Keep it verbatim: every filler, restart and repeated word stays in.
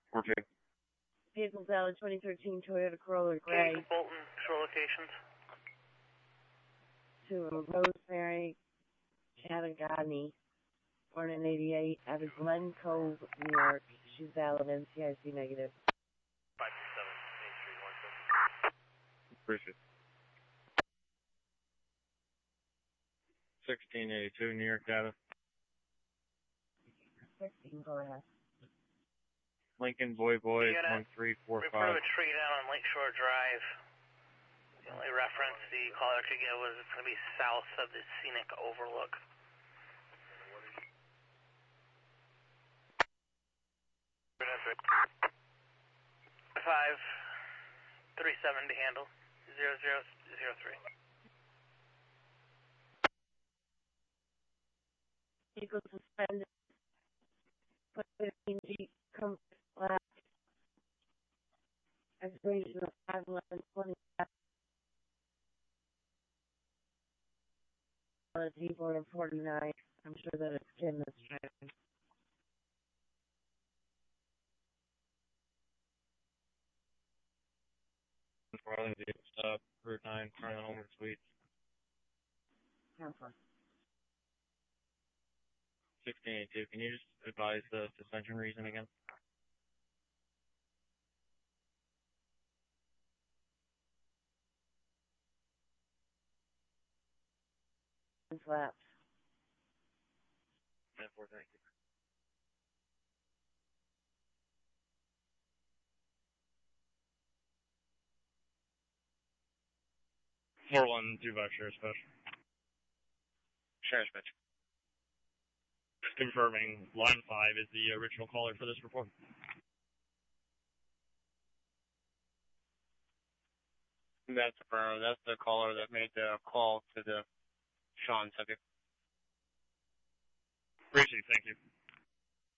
four two. Vehicle valid twenty thirteen Toyota Corolla Gray. Vehicle Bolton, control locations. To Rosemary Chattagani, born in eighty-eight, out of Glen Cove, New York. She's valid, N C I C negative. five two seven, Main Street, Lawrenceville. Appreciate it. sixteen eighty-two, New York data. sixteen, go ahead. Lincoln Boy Boy, one three four five. Refer to a tree down on Lakeshore Drive. The only reference the caller could give was it's going to be south of the scenic overlook. Five three seven to handle zero zero zero three. Vehicle suspended. Put fifteen Jeep Compass Black. Expiration of five eleven twenty-seven. On a Jeep order forty-nine. I'm sure that it's Jim that's driving. Arlington, uh, Route nine, front of Homer Suites. Cancel. sixteen eighty-two, can you just advise the suspension reason again? Flaps. ten four, thank you. four one two five, Sheriff's Dispatch. Sheriff's Dispatch. Confirming line five is the original caller for this report. That's affirmed. That's the caller that made the call to the Sean subject. Appreciate it. Thank you.